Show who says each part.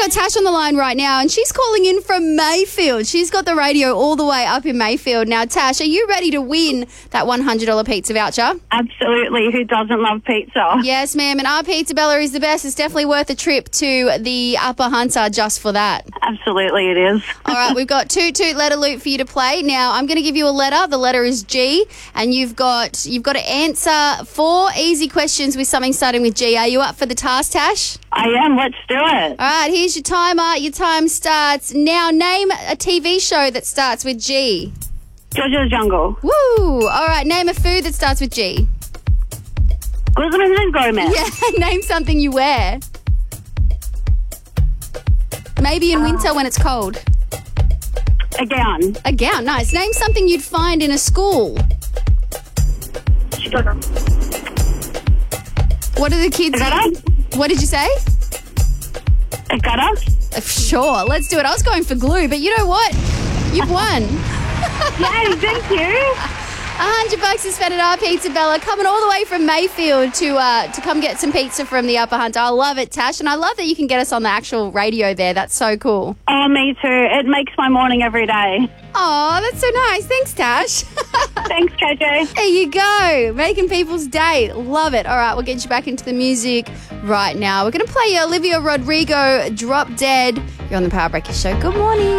Speaker 1: got Tash on the line right now, and she's calling in from Mayfield. She's got the radio all the way up in Mayfield. Now, Tash, are you ready to win that $100 pizza voucher?
Speaker 2: Absolutely. Who doesn't love pizza?
Speaker 1: Yes, ma'am, and our Pizza Bella is the best. It's definitely worth a trip to the Upper Hunter just for that.
Speaker 2: Absolutely it is.
Speaker 1: All right, we've got two letter loop for you to play. Now, I'm going to give you a letter. The letter is G, and you've got to answer 4 easy questions with something starting with G. Are you up for the task, Tash?
Speaker 2: I am. Let's do it.
Speaker 1: All right, here's your timer. Your time starts now. Name a TV show that starts with G.
Speaker 2: Georgia's Jungle.
Speaker 1: Woo! All right, name a food that starts with G.
Speaker 2: Guzman's and Gomez.
Speaker 1: Yeah, name something you wear. Maybe in winter when it's cold.
Speaker 2: A gown.
Speaker 1: A gown, nice. Name something you'd find in a school. What are the kids...
Speaker 2: A gutter?
Speaker 1: What did you say?
Speaker 2: A gutter?
Speaker 1: Sure, let's do it. I was going for glue, but you know what? You've won.
Speaker 2: Yay, thank you.
Speaker 1: $100 is spent at our Pizza Bella, coming all the way from Mayfield to come get some pizza from the Upper Hunter. I love it, Tash, and I love that you can get us on the actual radio there. That's so cool.
Speaker 2: Oh, me too. It makes my morning every day.
Speaker 1: Oh, that's so nice. Thanks, Tash.
Speaker 2: Thanks, KJ.
Speaker 1: There you go. Making people's day. Love it. All right, we'll get you back into the music right now. We're going to play Olivia Rodrigo, Drop Dead. You're on the Power Breakfast Show. Good morning.